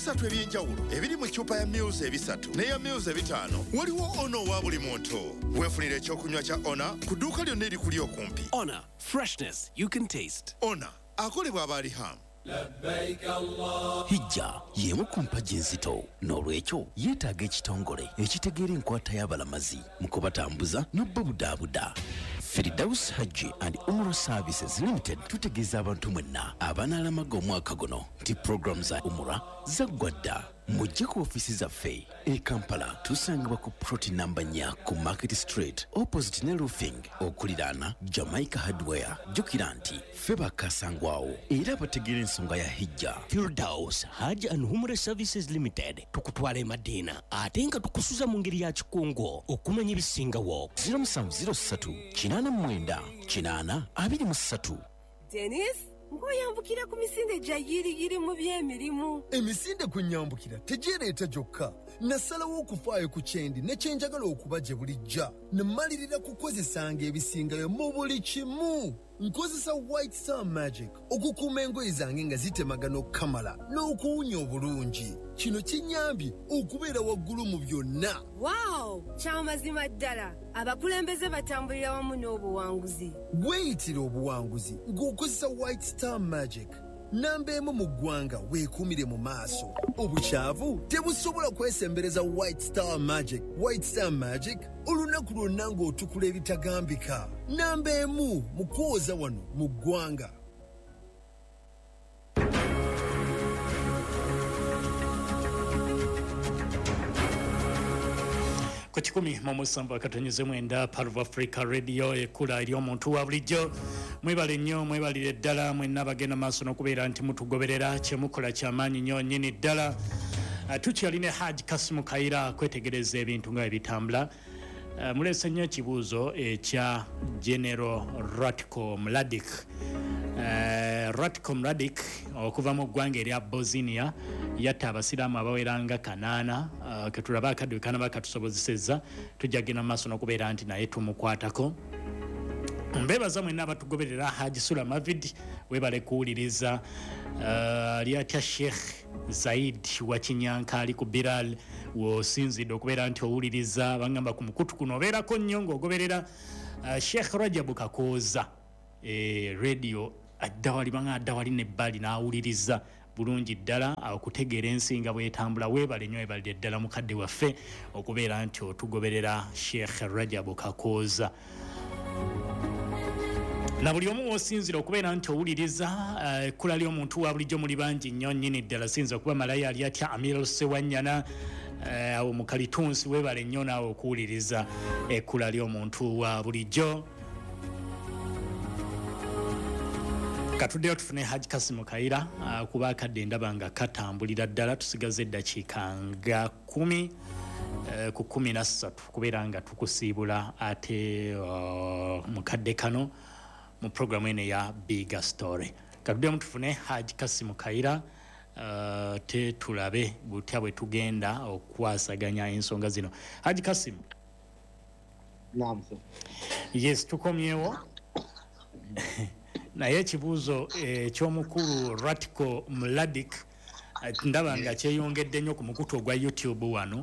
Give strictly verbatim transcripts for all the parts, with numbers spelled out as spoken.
ebisatu ebyenjawulo ebiri mu cupa ya Mils ebisatu n'eya Mils ebitaano. Waliwo Ono wa buli muntu. Weefunira ekyokunywa kya Ona ku dduuka lyonna erikuli okumpi. Ona, freshness you can taste. Ona akolebwa abali hamu. Hijja yemu ku mpagi enzito n'olwekyo yeetaaga ekitongole ekitegeera enkwata y'abalamazi mu kubatambuza n'obbabudaabuda. Firdaus Hajji and Umrah Services Limited tutegeeza abantu mwenna abanaalamaga omwaka guno nti program za Umrah zaggwa dda. Mujje ku ofisi zaffe e Kampala tusangibwa ku ploti namba nnya ku Market Street opposite ne roofing okuliraana Jamaica Hardware. Jjukira nti ffe bakasangwawo era bategeera ensonga ya hijja. Firdaus Hajji and Umrah Services Limited tukutwala e Madina ate nga tukusuza mu ngeri ya kikungo okumanya ebisingawo. zero seven zero three kinaana mwenda kinaana abiri mu ssatu. Dennis ngoyambukira ku misinde gya yiriyiri mu by'emirimu. Emisinde kwenyambukira tegireeta gyokka. Nasalawo okufaayo ku kyendi ne kyenjagala okuba gye bulijja. Namalirira kukozesanga ebisingayo mu buli kimu. Nkozesa White Star Magic okukuuma engoye zange nga zitemagana okukamala n'okuwunya obulungi. Kino kinyambye okubeera waggulu mu byonna. Wow, kyamazima ddala. Abakulembeze batambulira wamu n'obuwanguzi. Weeyitira obuwanguzi ng'okozesa White Star Magic. Namba emu mu ggwanga weekuumire mu maaso. Obukyavu tebusobola kwesembereza White Star Magic. White Star Magic olunaku lwonna ng'otukula ebitagambika. Namba emu mu kwoza wano mu ggwanga. Ku kikumi mu musanvu akatonnyeze mwenda Parva Africa Radio ekula eri omuntu wa bulijjo. Mwebale nnyo mwebalire ddala mwenna bagenda maaso n'okubeera nti mutugoberera kyemukola kyamaanyi nnyo nnyini ddala. Uh, tukyalina Haji Kasimu Kaira kwetegereza ebintu nga ebitambula. Uh, mulese nnyo ekibuuzo ekya General Ratko Mladic. Uh, Ratko Mladic okuva mu ggwanga erya Bosnia yatta abasiraamu abaweranga kanaana. Uh, ketulaba akadde kana bakatusobozesezza tujja genda maaso n'okubeera nti naye tumukwatako. Mbebaza mwenna abatugoberera Haji Sula Mavid webale kuwuliriza uh, lyatya Sheikh Zaid wa Kinyanka ali ku Bilal wosinzidde okubeera nti owuliriza bangamba ku mukutu kuno obeerako nnyo ng'ogoberera uh, Sheikh Rajabu Kakooza e, radio addawali banga addawali nebbali n'awuliriza bulungi ddala okutegeera ensinga bwetambula. Weebale nnyo webalire ddala mukadde waffe okubeera nti otugoberera Sheikh Rajabu Kakooza. Na buli omu osinzira okubeera nti owuliriza ekkula uh, ly'omuntu wa bulijjo muli bangi nnyo nnyini ddala sinza okuba malaya ali atya Amir Sewanyana awo uh, mu Kalitunsi weebale nnyo naawe okuwuliriza ekkula ly'omuntu wa bulijjo. Katuddeyo tufune Haji Kasimu Kaira uh, kuba akadde ndaba nga katambulira ddala. Tusigaze eddakiika nga kumi uh, ku kumi na ssatu kubeera nga tukusiibula ate uh, mukadde kano mu programu ene ya Bigger Story. Katuddeyo mutufune Haji Kasimu Kaira uh, te tulabe butya bwe tugenda okwasaganya ensonga zino. Haji Kasimu. Naam. Yes, tukomyewo. Naye ekibuuzo eky'omukulu eh, Ratko Mladic ndaba nga kyeyongedde nnyo ku mukutu ogwa YouTube wano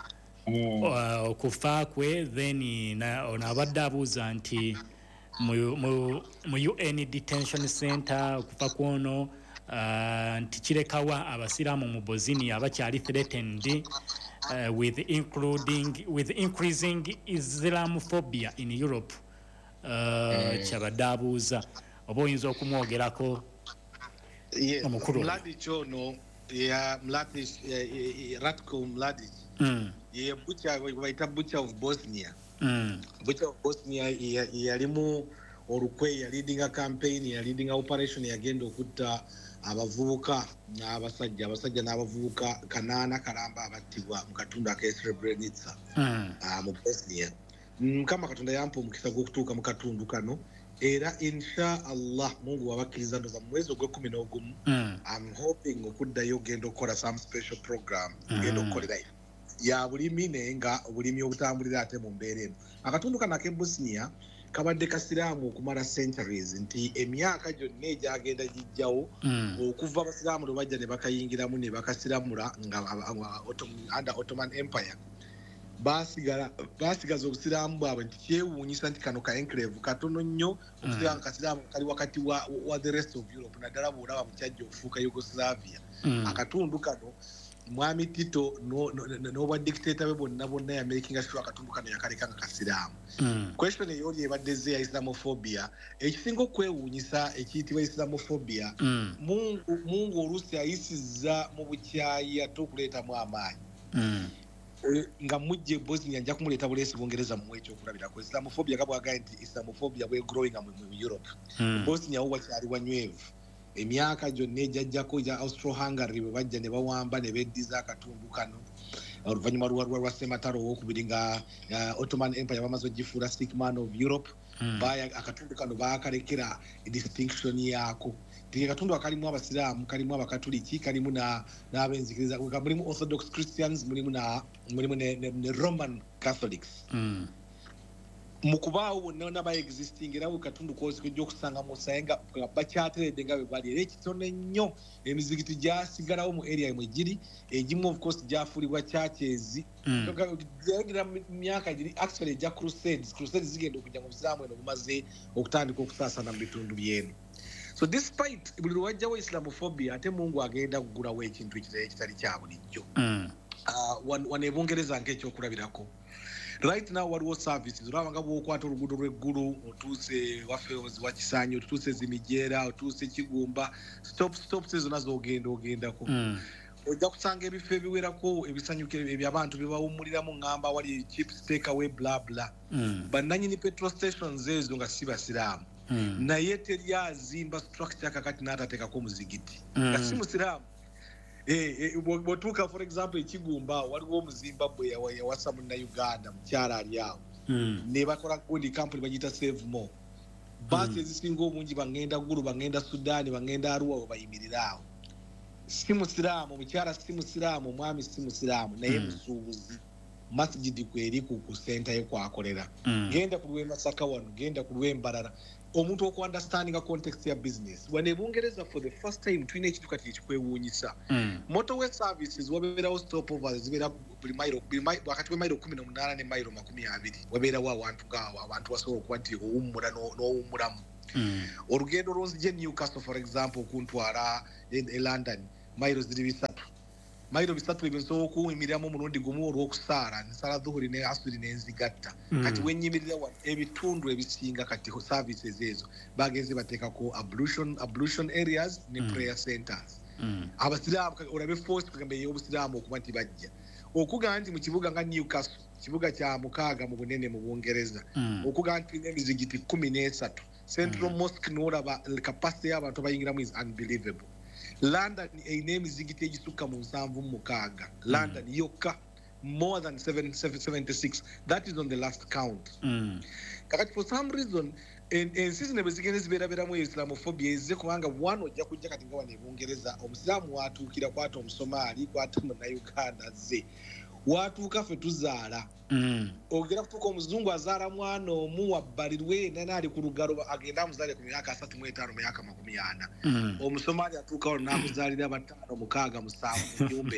okufa mm. uh, kwe then na abadde abuuza nti mu, mu, mu U N Detention Center okufa kwono uh, nti kirekawa abasiraamu mu Bosnia abakyali threatened uh, with including with increasing Islamophobia in Europe uh, mm. kyabadde abuuza oba oyinza okumwogerako omukulu Mladic ono ya Mladic Ratko Mladic mm. ye butcher bayita butcher of Bosnia mm. butcher of Bosnia yalimu olukwe ya leading a campaign ya leading a operation yagenda okutta abavubuka n'abasajja abasajja n'abavubuka kanaana kalamba abattibwa mu katundu aka Srebrenica mm. uh, mu Bosnia. Mukama Katonda yampa omukisa gw'okutuuka mu katundu kano era insha Allah Mungu wabakkiriza ndoza mu mwezi ogwe kumi n'ogumu mm. I'm hoping okuddayo genda okukola some special program mm. genda okukolera ya bulimi naye nga obulimi obutambulira ate mu mbeera eno. Akatundu kano ak'e Bosnia kabadde kasiraamu okumala centuries nti emyaka gyonna egyagenda gijjawo okuva abasiraamu lwe bajja ne bakayingiramu ne bakasiramula nga under Ottoman Empire basigala basigaza obusiraamu bwabwe nti kyewuunyisa nti kano ka enclave katono nnyo obusiraamu kasiraamu kali wakati wa, wa the rest of Europe naddala bw'olaba bukyajja okufuuka Yugoslavia akatundu kano mwami Tito n'obwa dictator be bonna bonna yamakinga sure akatundu kano yakaleka nga kasiraamu question eyo oli ebadde ya Islamophobia ekisinga okwewuunyisa ekiyitibwa Islamophobia mungu mungu oluusi ayisizza mu bukyayi ate okuleetamu amaanyi nga mujje Bosnia nja kumuleeta buleesi Bungereza mu ekyo okulabirako Islamophobia kabwagaye nti Islamophobia bwe growing mu Europe Bosnia wo wakyali wanywevu emyaka gyonna ejjajjako ja Austro-Hungary bwe bajja ne bawamba ne beddiza akatundu kano oluvannyuma lwa Ssematalo owokubiri nga Ottoman Empire bamaze ogifuula sick man of Europe baya akatundu kano baakalekera distinction yaako ti akatundu akalimu abasiraamu kalimu abakatoliki kalimu n'abenzikiriza mulimu Orthodox Christians mulimu mulimu ne Roman Catholics mukubaawo bonna naba existing era katundu kosi kujja okusanga musayenga bakyateredde nga bwe bali era ekitono ennyo emizigiti gyasigalawo mu area mwe giri egimu of course gyafuulibwa churches gyagira myaka giri actually gya crusades crusades zigenda okujja mu busiraamu eno bumaze okutandika okusaasana mu bitundu byeno so despite buli lwajjawo Islamophobia ate mungu agenda kugulawo ekintu ekitali kya bulijjo wano e Bungereza ng'ekyokulabirako right now waliwo services olaba nga bw'okwata oluguudo lw'eggulu otuuse waffe wa Kisaanyi otuuse Zimijeera otuuse Kigumba stop stops zonna z'ogenda ogendako ojja kusanga ebifo ebiwerako ebisanyuka ebyabantu bye bawummuliramu ngamba wali chips take away bla bla bannanyini petrol stations ezo nga si basiraamu naye teri azimba structure kakati n'atateekako muzigiti nga si musiraamu bw'otuuka for example Ekigumba waliwo omuzimbabwe yawasa munnauganda mukyala ali awo ne bakola good company bagiyita Save More baasi ezisinga obungi bagenda ggulu bagenda Sudan bagenda Arua bayimirira awo si musiraamu omukyala si musiraamu omwami si musiraamu naye musuubuzi masjidi kweri ku center ye kwakolera genda ku lw'Emasaka wano genda ku lw'Embarara omuntu oku understanding context ya business wane Bungereza for the first time twine ekitu kati ekikwewuunyisa motorway services wabeerawo stopovers zibeera buli mailo wakati w'emailo kumi na munaana ne mailo makumi abiri wabeerawo abantu ngaawo abantu basobola okuba nti owummula n'owummulamu olugendo lwonzije Newcastle for example okuntwala e London mailo ziri bisatu mailo bisatu ebyo nsobola okuwumiriramu omulundi gumu olw'okusaala nsala dhuhuri ne asuri n'enzigatta kati wenyimirira ebitundu ebisinga kati services ezo bagenze bateekako ablution ablution areas ne prayer centers abasiraamu olabe force kugamba ey'obusiraamu okuba nti bajja okugamba nti mu kibuga nga Newcastle kibuga kya mukaaga mu bunene mu Bungereza okugamba nti n'emizigiti kumi n'esatu Central Mosque n'olaba capacity y'abantu abayingiramu is unbelievable London eyina emizigiti egisukka mu nsanvu mu mukaaga London yokka more than seventy-six that is on the last count kakati for some reason ensi zino bwe zigenda zibeerabeeramu Islamophobia ezze kubanga one ojja kujja kati nga wano e Bungereza omusiraamu watuukira kwata omusomaali kwata munnauganda ze watuuka ffe tuzaala ogera kutuuka omuzungu azaala mwana omu wabbalirwe nana ali ku lugalo agenda amuzaale ku myaka asatu mu etaano myaka makumi ana omusomaali atuuka wano n'akuzaalira bataano mukaaga musanvu mu nnyumba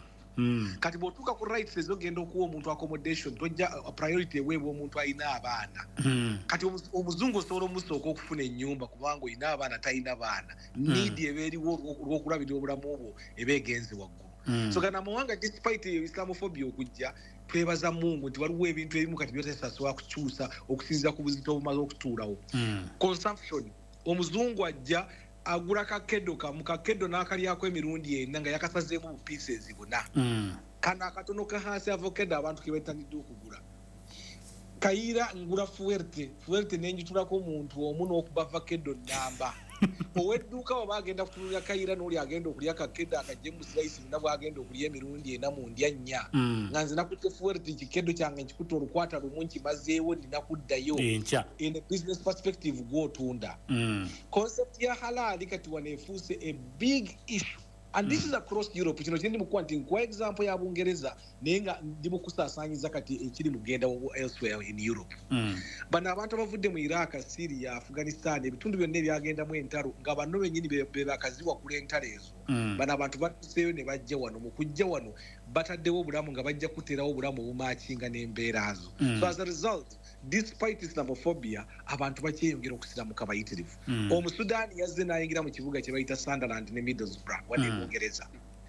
emu kati bw'otuuka ku rights ezogenda okuwa omuntu accommodation tojja priority eweebwa omuntu alina abaana kati omuzungu osobola omusooka okufuna ennyumba kubanga olina abaana talina baana niidi ebeeriwo olw'okulabirira obulamu bwo eba egenze waggulu so kana muwanga despite Islamophobia okujja twebaza Mungu nti waliwo ebintu ebimu kati byotesasobola kukyusa okusinziira ku buzito obumaze okutuulawo consumption omuzungu ajja agula kakedo kamu kakedo n'akalyako emirundi ena nga yakasazeemu mu pieces buna kana akatono kahansi avocado abantu kebetanidde okugula kayira ngula fuerte fuerte nenjitulako omuntu omu n'okuba vakedo namba owedduuka oba agenda kutulira kayira n'oli agenda okulya kakedo akajje mu slice nabwo agenda okulya emirundi ena mu ndya nnya nga nze nakutte fuerte kikedo kyange nkikutte olukwata lumu nkimazeewo nina kuddayo in a business perspective gw'otunda concept ya halali kati wano efuuse a big issue and this is across Europe. Kino kindi mukuwa nti kwa example ya Bungereza naye nga ndi mukusaasaanyiza kati ekiri mugenda elsewhere in Europe. Mm. Bano abantu abavudde mu Iraq, Syria, Afghanistan, ebitundu byonna ebyagendamu entalo nga banno bennyini be bakaziwa kula entalo ezo. Mm. Bano abantu batuseeyo ne bajja wano, mu kujja wano bataddewo obulamu nga bajja kuteerawo obulamu obumaakinga n'embeera zo. Mm. So as a result, despite Islamophobia, abantu bakyeyongera okusiramuka bayitirivu. Mm. Omusudaani yazze n'ayingira mu kibuga kye bayita Sunderland ne Middlesbrough wadde Mm. Bungereza.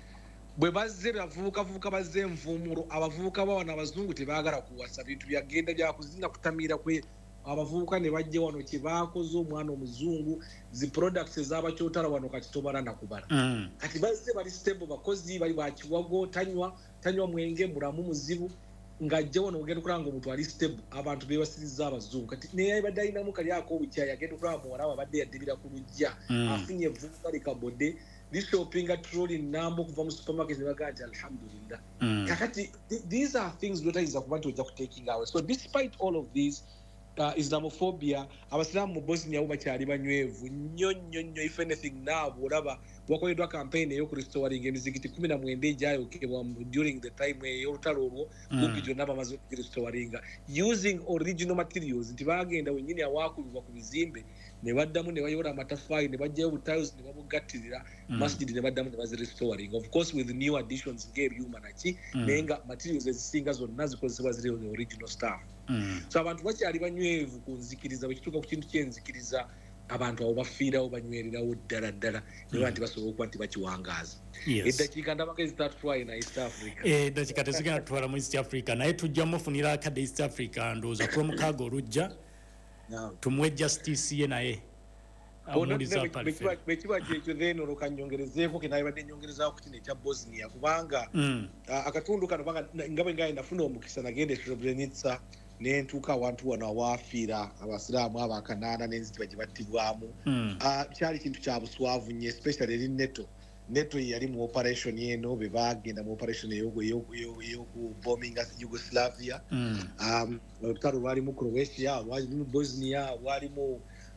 Bwe bazze bavubukavubuka bazze envuumulo, abavubuka b'awano abazungu tebaagala kuwasa bintu byagenda byakuzina kutamiira kwe abavubuka ne bajja wano kye baakoze omwana omuzungu zi products ez'abakyotala wano kati tobala nakubala. Mm. Kati bazze bali stable bakozi bali bakiwago tanywa tanywa mwenge mulamu muzibu ng'ajja wano ogenda okulaba ng'omuntu ali stable abantu beewasirizza abazungu kati naye abadde alinamu kali ako obukyayi agenda okulaba muwala we abadde yaddibira ku lujja Mm. afunye evvubuka likabodde lishoppinga troli namba okuva mu supermarket ne bagaa nti alhamdulillah. Mm. Kakati th- these are things lotayinza kuba nti ojja kutaking away. So despite all of these uh, Islamophobia, abasiraamu mu Bosnia bo bakyali banywevu nnyo nnyo nnyo, if anything now bw'olaba wakoleddwa campaign ey'okurestoring emizikiti kumi na mwenda egyayokebwa during the time ey'olutalo olwo kumpi gyonna bamaze okugirestoringa using original materials, nti bagenda wennyini awaakubibwa ku bizimbe ne baddamu ne bayola amatafaali ne bajjayo obutiles ne babugattirira masjid ne baddamu ne bazirestoring, of course with new additions ng'ebyuma naki naye nga materials ezisinga zonna zikozesebwa ziri the original stuff. Mm. So abantu bakyali banywevu ku nzikiriza, bwe kituuka ku kintu ky'enzikiriza abantu abo bafiirawo banywererawo ddala ddala ne baba nti basobola okuba nti bakiwangaaza. Yes. Eddakiika ndabanga ezitatutwaye na East Africa. Eh, dakika tezigenda tutwala mu East Africa naye tujja mufunira akadde East Africa ndowooza kuba mukaaga olujja Naam. tumuwe justice ye naye amuwuliza palife. Bwe kiba kyekyo then olwo kanyongerezeeko ke naye badde nyongerezaako ku kino ekya Bosnia kubanga Mm. ah, akatundu kano banga nga bwe ngaye nafuna omukisa nagenda e Srebrenica ne ntuuka awantu wano awaafiira abasiraamu abo akanaana n'enzitiba gye battibwamu. Mm. Ah, kyali kintu kya buswavu nnyo especially eri neto neto yali mu operation eno be bagenda mu operation ey'okubombinga Yugoslavia. Mm. Um, olutalo lwalimu Croatia, lwalimu Bosnia, lwalimu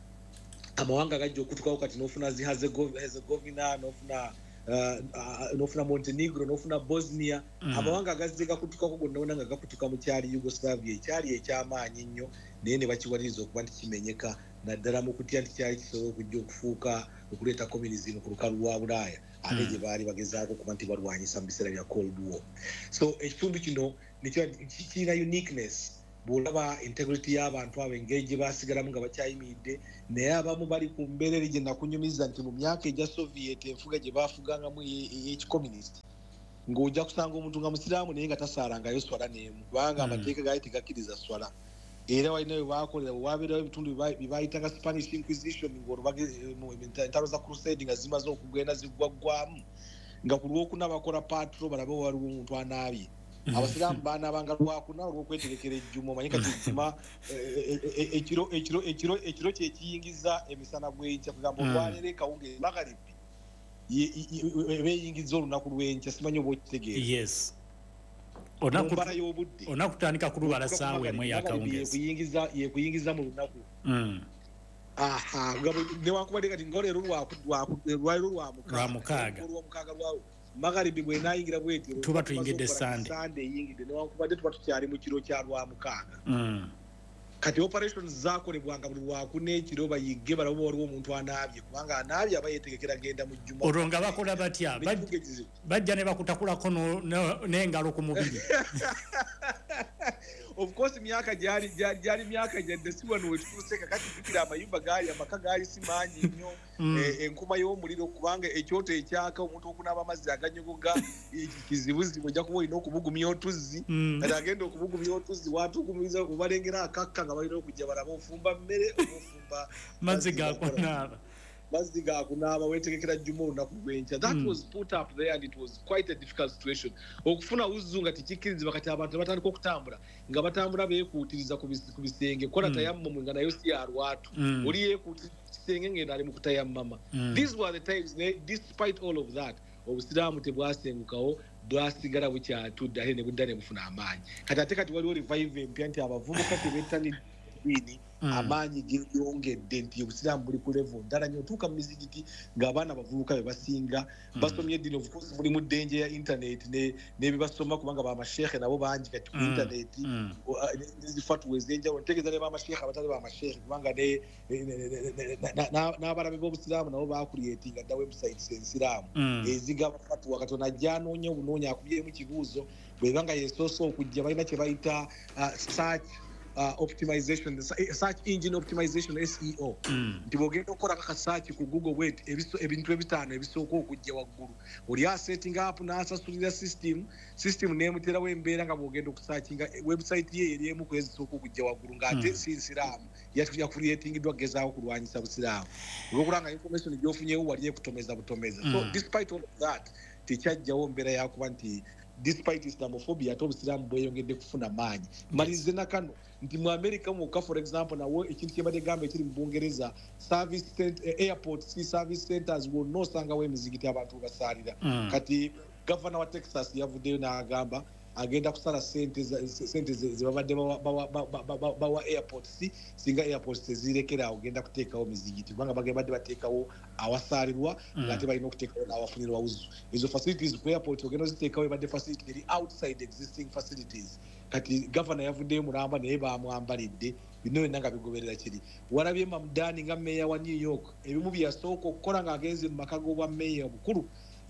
amawanga gajja okutukawo kati n'ofuna zi Herzegovina Herzegovina, n'ofuna uh, uh, n'ofuna Montenegro, n'ofuna Bosnia. Mm. Amawanga agazze gakutukako gonna wona nga gakutuka mu kyali Yugoslavia ekyali ekyamaanyi nnyo naye ne bakiwaliriza okuba nti kimenyeka naddala mu kutya nti kyali kisobola okujja okufuuka okuleeta communism ku lukalu lwa Bulaaya ate Mm. gye baali bagezaako okuba nti balwanyisa mu biseera bya Cold War. So ekitundu kino nekiba kirina uniqueness bw'olaba integrity y'abantu abo engeri gye baasigalamu nga bakyayimiridde naye abamu bali ku mbeera eri gye nakunyumiza nti mu myaka egya Soviet enfuga gye baafugangamu ey'ekicommunist ng'ojja kusanga omuntu nga musiraamu naye nga tasaalangayo swala n'emu kubanga Mm. amateeka gaali tegakkiriza swala era walina bwe baakolera bwe waabeerawo ebitundu bye baayitanga Spanish Inquisition ng'entalo za crusade nga zimaze okugenda ziggwaggwamu nga ku lwokuna bakola patro balabe waliwo omuntu anaabye. Abasiraamu baanaabanga lwakuna olw'okwetegekera ejjuma omanyi kati ejjuma ekiro ekiro ekiro ekiro kyekiyingiza emisana gw'enkya kugamba olwaleero ekawungeezi magharibi beeyingiza olunaku lw'enkya simanyi oba okitegeera. Yes. Mu Onaku mbala y'obudde onakutandika kulubala saawa emu eyakawungeezi. yekuyingiza yekuyingiza mu lunaku. Mm. Aha, newankubadde kati ng'olero lwaleero lwa Lwa mukaaga. olwomukaaga lwawo magharibi bwe naayingira bwetyo Tuba tuyingidde Sunday. Sunday eyingidde newankubadde tuba tukyali mu kiro kya lwa mukaaga. Mm. Kati operations zaakolebwanga buli lwakuna ekiro bayigge balaba waliwo omuntu anaabye kubanga anaabye aba yeetegekera genda mu jjuma. Olwo nga bakola batya Nekivuga ekizibu. bajja ne bakutakulako no- no- n'engalo ku mubiri. Of course myaka gyali gyali gyali myaka gyadde si wano we tutuuse kakati jjukira amayumba gaali amaka gaali si maanyi nnyo. Mm. Eh, enkuma y'omuliro kubanga ekyoto ekyaka omuntu okunaaba amazzi aganyogoga kizibuzibu ojja kuba olina okubugumya otuzzi Mm. kati agenda okubugumya otuzzi watugumiza obalengera akakka nga balina okujja balaba ofumba mmere oba ofumba Mazzi gakunaaba. mazzi gakunaaba weetegekera jjuma olunaku lw'enkya. That Mm. was put up there and it was quite a difficult situation. Okufuna uzzu nga tekikkirizibwa kati abantu batandika okutambula nga batambula beekuutiriza ku bis- ku bisenge kola Mm. tayammumwe nga nayo si ya lwatu Mm. oli yeekuutiriza ku kisenge ng'eno ali mu kutayammama. Mm. These were the times ne despite all of that obusiraamu tebwasengukawo bwasigala bukyatudde ate ne budda ne bufuna amaanyi kati ate kati waliwo revive empya nti abavubuka tebettanidde ddiini amaanyi geeyongedde nti obusiraamu buli ku level ddala nnyo otuuka mu mizigiti ng'abaana abavubuka be basinga basomye eddiini of course mulimu ddenje ya internet n'ebibasoma kubanga bamasheekhe nabo bangi kati ku internet nezifatuwa ez'enjawulo ntegeeza ne bamasheekhe abatali bamasheekhe kubanga n'abalabe b'obusiraamu nabo bakuliyetinga dda websites ensiraamu ezigaba fatuwa katonda ajja anoonya obunoonya akubyemu kibuuzo bweba nga yeesoose okujja balina kye bayita search Uh, optimization, search engine optimization S E O. Nti bwogenda okukola kaka search ku Google bwet ebintu ebitaano ebisooka okujja waggulu oli asetting up n'asasulira system system n'emuterawo embeera nga bwogenda okusearchinga website ye eri emu ku ezisooka okujja waggulu ng'ate si nsiraamu yakuliyetingiddwa kugezaawo kulwanyisa busiraamu olwokulanga information gy'ofunyewo wali ekutomeza butomeza so despite all of that tekyajjawo mbeera yakuba nti despite Islamophobia ate obusiraamu bweyongedde kufuna maanyi malirize na kano nti mu America muka for example nawo ekintu kyebadde gamba ekiri mu Bungereza service center, airport si service centers wonna osangawo emizigiti abantu basaalira kati governor wa Texas yavuddeyo n'agamba agenda kusala sente sente zebabadde bawa airport si singa airport tezirekera ogenda kuteekawo mizigiti kubanga bagabadde bateekawo awasaalirwa ng'ate balina okuteekawo n'awafunirwa wuzu ezo facilities ku airport ogenda oziteekawo ebadde facility eri outside existing facilities kati governor yavuddeyo mulamba naye bamwambalidde bino byonna nga bigoberera kiri walabye Mamdani nga meeya wa New York ebimu byasooka okukola ng'agenze mu maka g'obwa meeya obukulu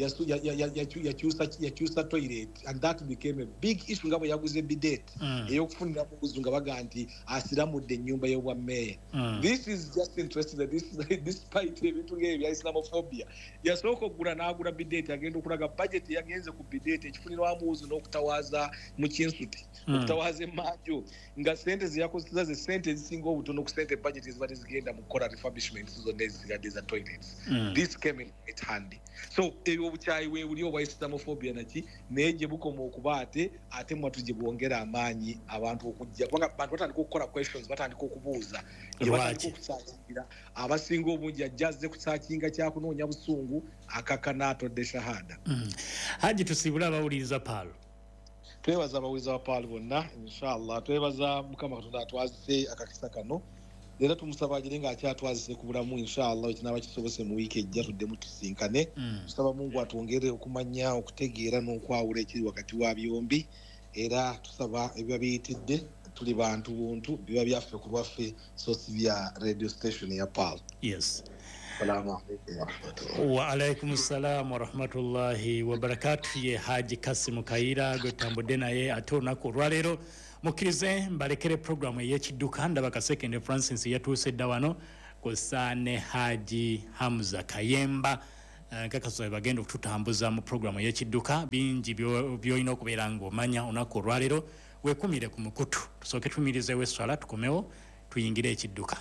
yakyusa toilet and that became a big issue nga bwe yaguze bidet eyokufunira mu buzu nga baga nti asiramudde ennyumba y'obwa meeya this is just interesting that this despite ebintu ng'ebyo bya Islamophobia yasooka okugula n'agula bidet agenda okulaga budget yagenze ku bidet ekifunirwamu wuzu n'okutawaaza mu kinsuti okutawaaza emmanjo nga sente zeyakozesa ze sente ezisinga obutono ku sente budget ezibadde zigenda mu kukola refurbishments zonna ezizigadde za toilets this came in quite handy so obukyayi weebuli obwa Islamophobia naki naye gye bukoma okuba ate ate mwatu gye bwongera amaanyi abantu okujja kubanga abantu batandika okukola questions batandika okubuuza batandika okusaakira abasinga obungi ajjazze kusaakinga kyakunoonya busungu akaka n'atodde shahada Haji tusibula abawuliriza Paalo twebaza abawuliriza ba Paalo bonna inshallah twebaza Mukama Katonda atwazise akakisa kano era tumusaba agire ng'akyatwazise ku bulamu inshallah ekinaaba kisobose mu wiiki ejja tuddemu tusinkane tusaba Mungu atwongere okumanya okutegeera n'okwawula ekiri wakati wa byombi era tusaba ebiba biyitidde tuli bantu buntu biba byaffe ku lwaffe sosi bya radio station ya Paalo. Yes. Salamu alaykum wa rahmatullahi wa alaykum salam wa rahmatullahi wa barakatuh ye Haji Kasimu Kaira gwetambudde naye ate olunaku olwaleero mukkirize mbalekere programu ey'ekidduka ndaba Kaseke Francis yatuuse dda wano kusaane Haji Hamza Kayemba nkakasoobe bagenda okututambuza mu programu ey'ekidduka bingi by'olina okubeera ng'omanya olunaku olwaleero weekumire ku mukutu tusooke tumirizeewo esswala tukomewo tuyingire ekidduka.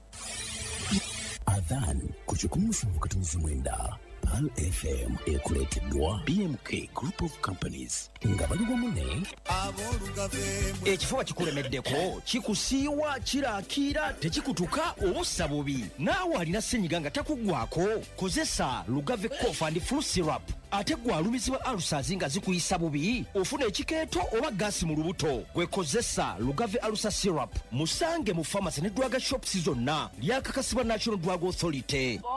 Adhan ku kikumi musanvu katonzi mwenda Pal F M ekuleeteddwa B M K Group of Companies nga bali wamu ne ekifuba kikulemeddeko kikusiiwa kiraakira tekikutuka obussa bubi naawe alina ssenyiga nga takuggwako kozesa Lugave Cough and Flu Syrup ate gwalumizibwa alusazi nga zikuyisa bubi ofuna ekikeeto oba gaasi mu lubuto gwekozesa Lugave Alusa Syrup musange mu pharmacy ne drug shops zonna lyakakasibwa National Drug Authority